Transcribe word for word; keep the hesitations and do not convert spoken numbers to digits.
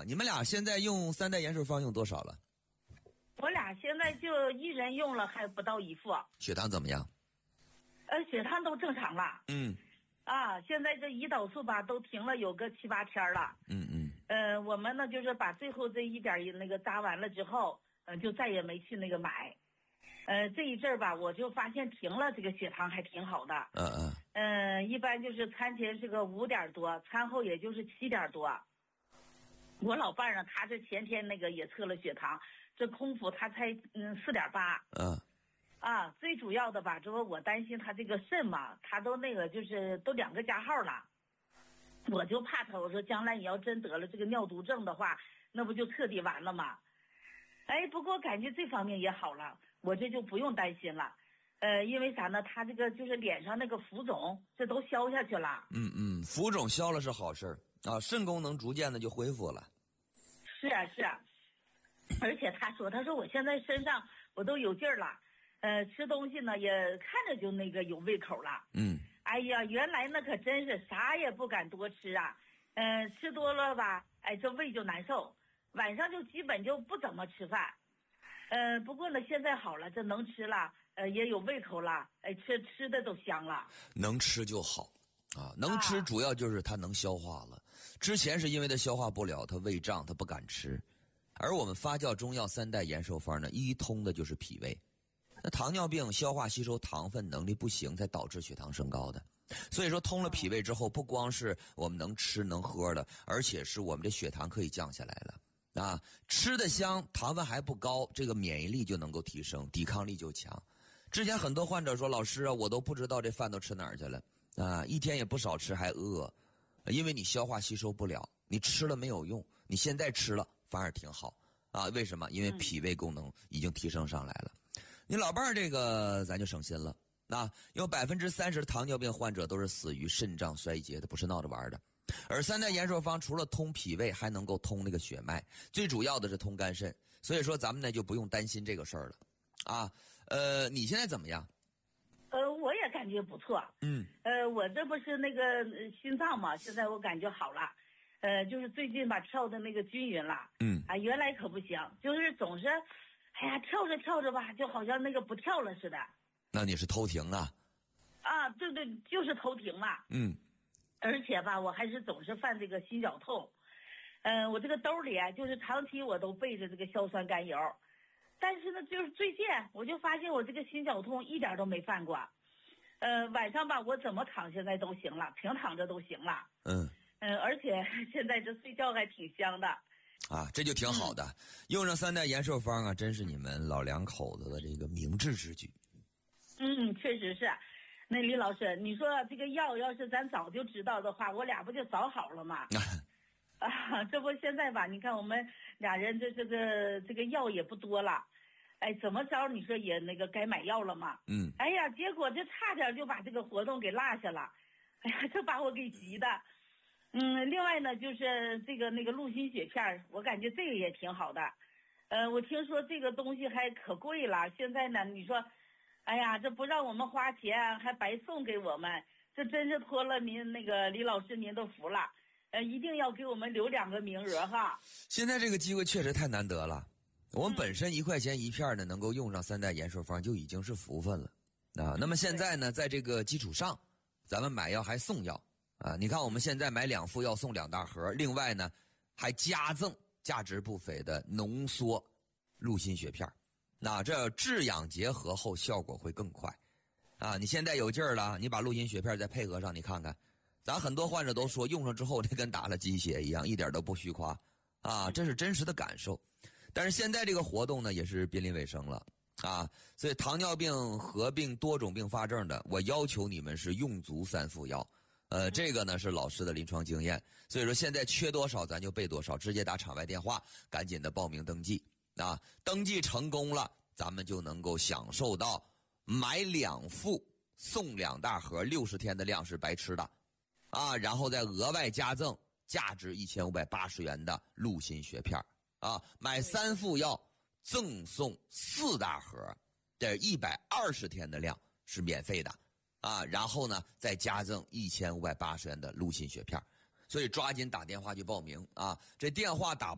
你们俩现在用三代延寿方用多少了？ 我俩现在就一人用了还不到一副。 血糖怎么样？ 呃，血糖都正常了。 嗯。 啊，现在这胰岛素吧都停了有个七八天了。 嗯嗯。 呃，我们呢就是把最后这一点那个扎完了之后，呃，就再也没去那个买。呃，这一阵儿吧，我就发现停了，这个血糖还挺好的。 嗯嗯。 呃，一般就是餐前是个五点多，餐后也就是七点多。我老伴儿呢，他是前天那个也测了血糖，这空腹他才嗯四点八。 嗯。 啊，最主要的吧，就是我担心他这个肾嘛，他都那个就是都两个加号了，我就怕他，我说将来你要真得了这个尿毒症的话，那不就彻底完了吗？哎，不过感觉这方面也好了，我这就不用担心了。呃，因为啥呢？他这个就是脸上那个浮肿，这都消下去了。 嗯嗯，浮肿消了是好事啊，肾功能逐渐的就恢复了。 是啊是啊，而且他说，他说我现在身上我都有劲儿了。呃，吃东西呢也看着就那个有胃口了。 嗯。 哎呀，原来那可真是啥也不敢多吃啊。嗯、呃，吃多了吧，哎，这胃就难受，晚上就基本就不怎么吃饭。呃，不过呢，现在好了，这能吃了，呃，也有胃口了，哎，吃吃的都香了。 能吃就好啊，能吃主要就是它能消化了。之前是因为它消化不了，它胃胀，它不敢吃。而我们发酵中药三代延寿方呢，一通的就是脾胃。那糖尿病消化吸收糖分能力不行，才导致血糖升高的。所以说通了脾胃之后，不光是我们能吃能喝的，而且是我们的血糖可以降下来了啊，吃得香，糖分还不高，这个免疫力就能够提升，抵抗力就强。之前很多患者说，老师啊，我都不知道这饭都吃哪儿去了啊，一天也不少吃还饿，因为你消化吸收不了，你吃了没有用，你现在吃了反而挺好啊。为什么？因为脾胃功能已经提升上来了。你老伴儿这个咱就省心了，那有百分之三十的糖尿病患者都是死于肾脏衰竭的，不是闹着玩的。而三代延寿方除了通脾胃，还能够通那个血脉，最主要的是通肝肾。所以说咱们呢就不用担心这个事儿了，啊，呃，你现在怎么样？ 呃，我也感觉不错。 嗯。 呃，我这不是那个心脏嘛，现在我感觉好了。呃，就是最近吧跳的那个均匀了。 嗯。 啊，原来可不行，就是总是。哎呀，跳着跳着吧，就好像那个不跳了似的。 那你是偷停啊？ 啊，对对，就是偷停了。 嗯。 而且吧，我还是总是犯这个心绞痛。嗯、呃，我这个兜里啊，就是长期我都备着这个硝酸甘油，但是呢，就是最近我就发现我这个心绞痛一点都没犯过。呃，晚上吧，我怎么躺现在都行了，平躺着都行了。 嗯。 嗯、呃，而且现在这睡觉还挺香的。 啊，这就挺好的。嗯、用上三代延寿方啊，真是你们老两口子的这个明智之举。 嗯，确实是。那李老师，你说这个药要是咱早就知道的话，我俩不就早好了吗？啊，这不现在吧？你看我们俩人这这个这个药也不多了，哎，怎么着？你说也那个该买药了嘛？ 嗯。 哎呀，结果这差点就把这个活动给落下了，哎呀，这把我给急的。嗯，另外呢，就是这个那个鹿心血片，我感觉这个也挺好的。呃，我听说这个东西还可贵了，现在呢，你说，哎呀，这不让我们花钱，还白送给我们，这真是托了您那个李老师您的福了。呃，一定要给我们留两个名额哈。 现在这个机会确实太难得了，我们本身一块钱一片呢，能够用上三代延寿方就已经是福分了啊。那么现在呢，在这个基础上，咱们买药还送药。啊，你看我们现在买两副要送两大盒，另外呢还加赠价值不菲的浓缩鹿心血片。那这治养结合后效果会更快啊！你现在有劲儿了，你把鹿心血片再配合上，你看看，咱很多患者都说用上之后这跟打了鸡血一样，一点都不虚夸啊，这是真实的感受。但是现在这个活动呢也是濒临尾声了啊，所以糖尿病合并多种并发症的，我要求你们是用足三副药。呃，这个呢是老师的临床经验，所以说现在缺多少咱就备多少，直接打场外电话，赶紧的报名登记啊！登记成功了，咱们就能够享受到买两副送两大盒，六十天的量是白吃的啊！然后再额外加赠价值一千五百八十元的鹿心血片啊！买三副药赠送四大盒，这一百二十天的量是免费的。啊，然后呢，再加赠一千五百八十元的鹿心血片，所以抓紧打电话去报名啊！这电话打